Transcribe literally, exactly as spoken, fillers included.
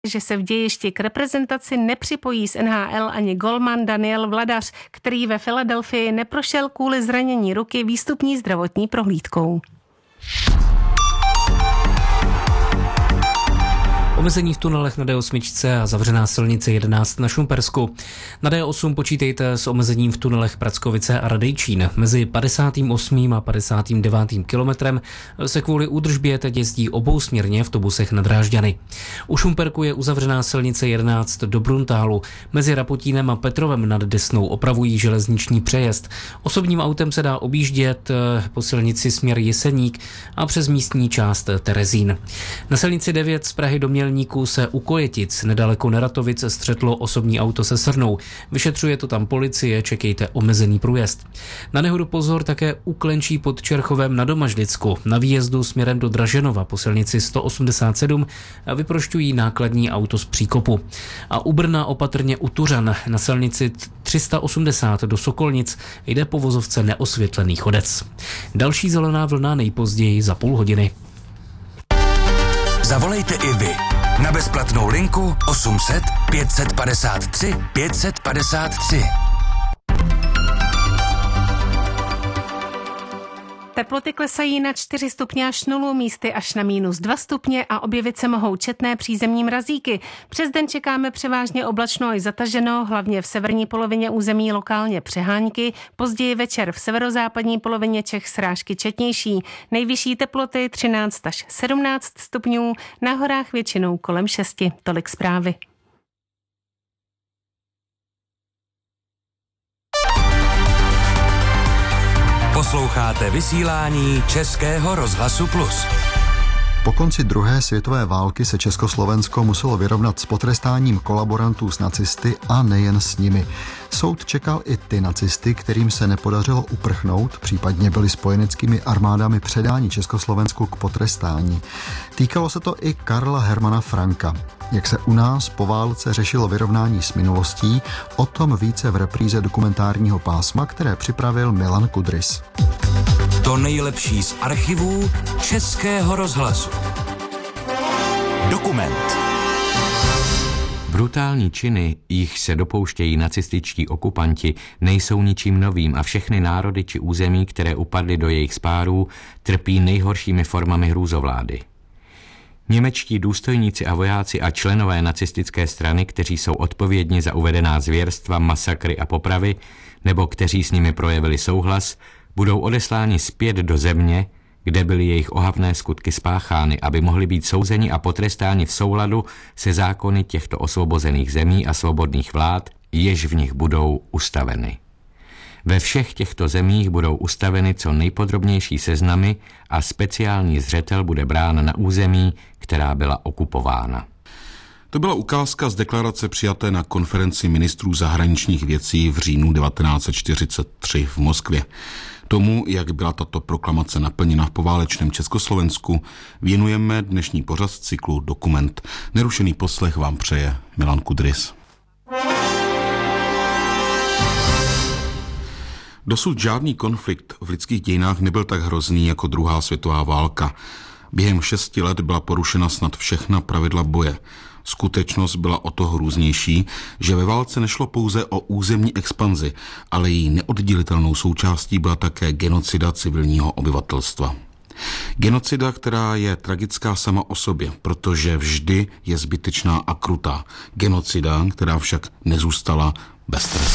že se v dějišti k reprezentaci nepřipojí z N H L ani golman Daniel Vladař, který ve Filadelfii neprošel kvůli zranění ruky výstupní zdravotní prohlídkou. Omezení v tunelech na D osm a zavřená silnice jedenáct na Šumpersku. Na D osm počítejte s omezením v tunelech Prackovice a Radejčín. Mezi padesátým osmým a padesátým devátým kilometrem se kvůli údržbě teď jezdí obousměrně v autobusech na Drážďany. U Šumperku je uzavřená silnice jedenáct do Bruntálu. Mezi Rapotínem a Petrovem nad Desnou opravují železniční přejezd. Osobním autem se dá objíždět po silnici směr Jeseník a přes místní část Terezín. Na silnici devět z Prahy do Mělníku se u Kojetic nedaleko Neratovic střetlo osobní auto se srnou. Vyšetřuje to tam policie, čekejte omezený průjezd. Na nehodu pozor také u Klenčí pod Čerchovem na Domažlicku. Na výjezdu směrem do Draženova po silnici sto osmdesát sedm vyprošťují nákladní auto z příkopu. A u Brna opatrně u Tuřan na silnici tři sta osmdesát do Sokolnic jde po vozovce neosvětlený chodec. Další zelená vlna nejpozději za půl hodiny. Zavolejte i vy na bezplatnou linku osm set pět padesát tři pět padesát tři. Teploty klesají na čtyři stupně až nulu, místy až na mínus dva stupně a objevit se mohou četné přízemní mrazíky. Přes den čekáme převážně oblačno až zataženo, hlavně v severní polovině území lokálně přehánky, později večer v severozápadní polovině Čech srážky četnější. Nejvyšší teploty třináct až sedmnáct stupňů, na horách většinou kolem šesti. Tolik zprávy. Posloucháte vysílání Českého rozhlasu Plus. Po konci druhé světové války se Československo muselo vyrovnat s potrestáním kolaborantů s nacisty a nejen s nimi. Soud čekal i ty nacisty, kterým se nepodařilo uprchnout, případně byli spojeneckými armádami předáni Československu k potrestání. Týkalo se to i Karla Hermana Franka. Jak se u nás po válce řešilo vyrovnání s minulostí, o tom více v repríze dokumentárního pásma, které připravil Milan Kudrys. To nejlepší z archivů Českého rozhlasu. Dokument. Brutální činy, jich se dopouštějí nacističtí okupanti, nejsou ničím novým a všechny národy či území, které upadly do jejich spárů, trpí nejhoršími formami hrůzovlády. Němečtí důstojníci a vojáci a členové nacistické strany, kteří jsou odpovědní za uvedená zvěrstva, masakry a popravy, nebo kteří s nimi projevili souhlas, budou odesláni zpět do země, kde byly jejich ohavné skutky spáchány, aby mohli být souzeni a potrestáni v souladu se zákony těchto osvobozených zemí a svobodných vlád, jež v nich budou ustaveny. Ve všech těchto zemích budou ustaveny co nejpodrobnější seznamy a speciální zřetel bude brán na území, která byla okupována. To byla ukázka z deklarace přijaté na konferenci ministrů zahraničních věcí v říjnu devatenáct set čtyřicet tři v Moskvě. Tomu, jak byla tato proklamace naplněna v poválečném Československu, věnujeme dnešní pořad z cyklu Dokument. Nerušený poslech vám přeje Milan Kudrys. Dosud žádný konflikt v lidských dějinách nebyl tak hrozný jako druhá světová válka. Během šesti let byla porušena snad všechna pravidla boje. Skutečnost byla o to hrůznější, že ve válce nešlo pouze o územní expanzi, ale její neoddělitelnou součástí byla také genocida civilního obyvatelstva. Genocida, která je tragická sama o sobě, protože vždy je zbytečná a krutá. Genocida, která však nezůstala bez trestu.